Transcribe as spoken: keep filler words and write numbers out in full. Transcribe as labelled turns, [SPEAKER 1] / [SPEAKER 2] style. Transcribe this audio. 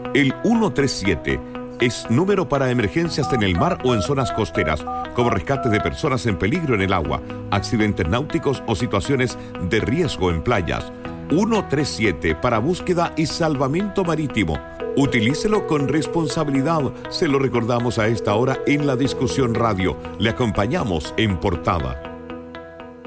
[SPEAKER 1] El ciento treinta y siete es número para emergencias en el mar o en zonas costeras, como rescate de personas en peligro en el agua, accidentes náuticos o situaciones de riesgo en playas. ciento treinta y siete para búsqueda y salvamento marítimo. Utilícelo con responsabilidad. Se lo recordamos a esta hora en la discusión radio. Le acompañamos en portada.